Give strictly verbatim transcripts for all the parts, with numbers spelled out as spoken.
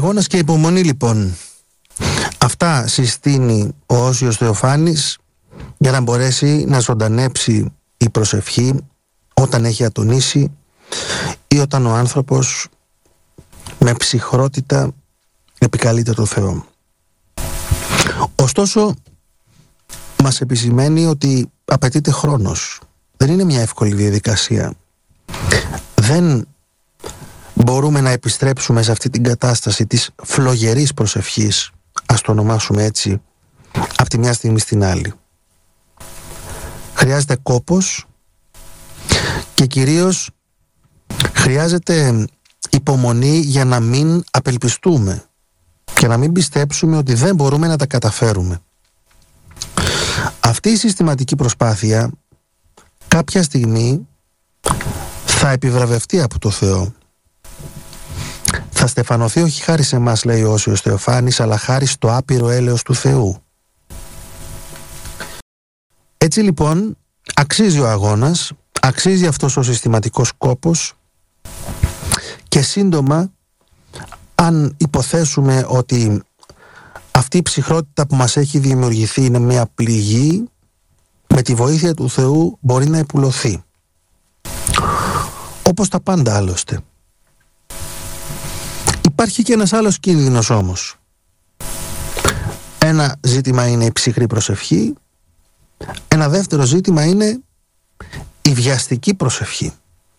Αγώνας και υπομονή λοιπόν. Αυτά συστήνει ο Όσιος Θεοφάνης για να μπορέσει να ζωντανέψει η προσευχή όταν έχει ατονίσει ή όταν ο άνθρωπος με ψυχρότητα επικαλείται το Θεό. Ωστόσο μας επισημαίνει ότι απαιτείται χρόνος. Δεν είναι μια εύκολη διαδικασία. Δεν μπορούμε να επιστρέψουμε σε αυτή την κατάσταση της φλογερής προσευχής, ας το ονομάσουμε έτσι, από τη μια στιγμή στην άλλη. Χρειάζεται κόπος και κυρίως χρειάζεται υπομονή για να μην απελπιστούμε και να μην πιστέψουμε ότι δεν μπορούμε να τα καταφέρουμε. Αυτή η συστηματική προσπάθεια κάποια στιγμή θα επιβραβευτεί από το Θεό. Θα στεφανωθεί όχι χάρη σε εμάς, λέει ο Όσιος Θεοφάνης, αλλά χάρη στο άπειρο έλεος του Θεού. Έτσι λοιπόν αξίζει ο αγώνας, αξίζει αυτός ο συστηματικός κόπος και σύντομα, αν υποθέσουμε ότι αυτή η ψυχρότητα που μας έχει δημιουργηθεί είναι μια πληγή, με τη βοήθεια του Θεού μπορεί να επουλωθεί. Όπως τα πάντα άλλωστε. Υπάρχει και ένας άλλος κίνδυνος όμως. Ένα ζήτημα είναι η ψυχρή προσευχή, ένα δεύτερο ζήτημα είναι η βιαστική προσευχή.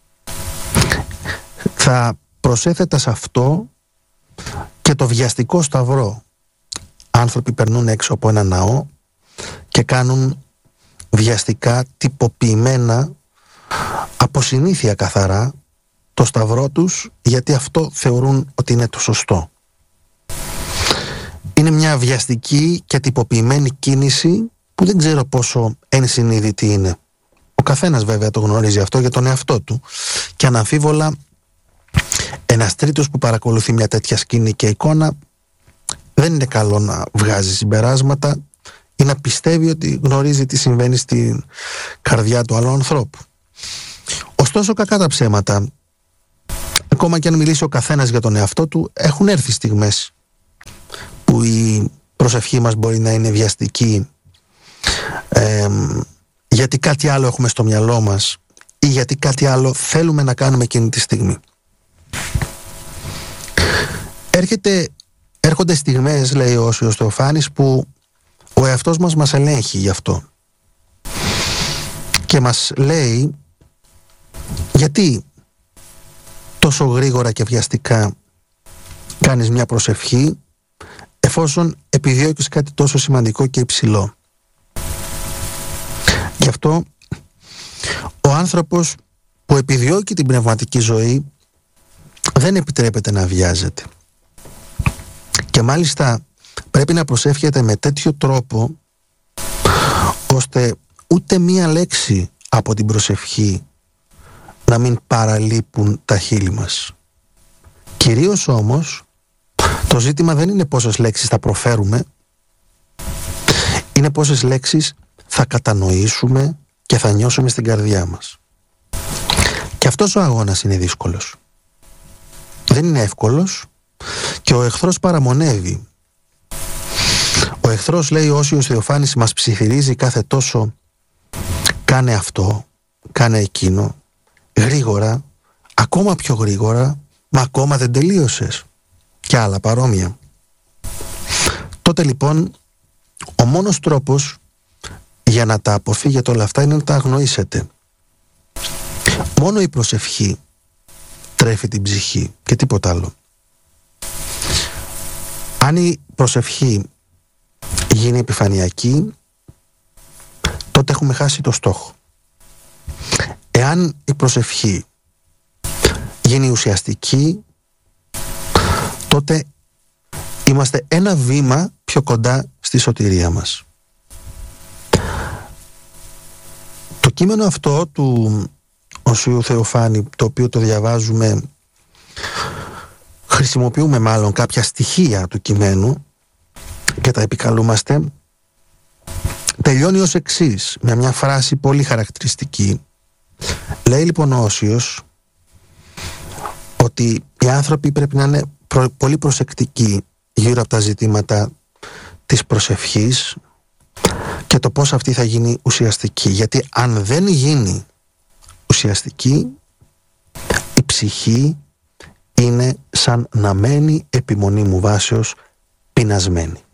Θα προσέθετα σε αυτό και το βιαστικό σταυρό. Άνθρωποι περνούν έξω από ένα ναό και κάνουν βιαστικά τυποποιημένα, από συνήθεια καθαρά, το σταυρό τους, γιατί αυτό θεωρούν ότι είναι το σωστό. Είναι μια βιαστική και τυποποιημένη κίνηση που δεν ξέρω πόσο ενσυνείδητη είναι. Ο καθένας βέβαια το γνωρίζει αυτό για τον εαυτό του και αναμφίβολα ένας τρίτος που παρακολουθεί μια τέτοια σκηνή και εικόνα δεν είναι καλό να βγάζει συμπεράσματα ή να πιστεύει ότι γνωρίζει τι συμβαίνει στην καρδιά του άλλου ανθρώπου. Ωστόσο, κακά τα ψέματα, ακόμα και αν μιλήσει ο καθένας για τον εαυτό του, έχουν έρθει στιγμές που η προσευχή μας μπορεί να είναι βιαστική, ε, γιατί κάτι άλλο έχουμε στο μυαλό μας ή γιατί κάτι άλλο θέλουμε να κάνουμε εκείνη τη στιγμή. Έρχεται, έρχονται στιγμές, λέει ο Όσιος Θεοφάνης, που ο εαυτός μας μας ελέγχει γι' αυτό και μας λέει γιατί τόσο γρήγορα και βιαστικά κάνεις μια προσευχή εφόσον επιδιώκεις κάτι τόσο σημαντικό και υψηλό. Γι' αυτό ο άνθρωπος που επιδιώκει την πνευματική ζωή δεν επιτρέπεται να βιάζεται. Και μάλιστα πρέπει να προσεύχεται με τέτοιο τρόπο ώστε ούτε μία λέξη από την προσευχή να μην παραλείπουν τα χείλη μας. Κυρίως όμως το ζήτημα δεν είναι πόσες λέξεις θα προφέρουμε, είναι πόσες λέξεις θα κατανοήσουμε και θα νιώσουμε στην καρδιά μας. Και αυτός ο αγώνας είναι δύσκολος. Δεν είναι εύκολος και ο εχθρός παραμονεύει. Ο εχθρός, λέει ο Όσιος Θεοφάνης, μας ψιθυρίζει κάθε τόσο, κάνε αυτό, κάνε εκείνο, γρήγορα, ακόμα πιο γρήγορα, μα ακόμα δεν τελείωσες, και άλλα παρόμοια. Τότε λοιπόν ο μόνος τρόπος για να τα αποφύγετε όλα αυτά είναι να τα αγνοήσετε. Μόνο η προσευχή τρέφει την ψυχή και τίποτα άλλο. Αν η προσευχή γίνει επιφανειακή, τότε έχουμε χάσει το στόχο. Εάν η προσευχή γίνει ουσιαστική, τότε είμαστε ένα βήμα πιο κοντά στη σωτηρία μας. Το κείμενο αυτό του Οσίου Θεοφάνη, το οποίο το διαβάζουμε, χρησιμοποιούμε μάλλον κάποια στοιχεία του κειμένου και τα επικαλούμαστε, τελειώνει ως εξής, με μια φράση πολύ χαρακτηριστική. Λέει λοιπόν ο Όσιος ότι οι άνθρωποι πρέπει να είναι προ, πολύ προσεκτική γύρω από τα ζητήματα της προσευχής και το πώς αυτή θα γίνει ουσιαστική. Γιατί αν δεν γίνει ουσιαστική, η ψυχή είναι σαν να μένει επιμονή μου βάσεως πεινασμένη.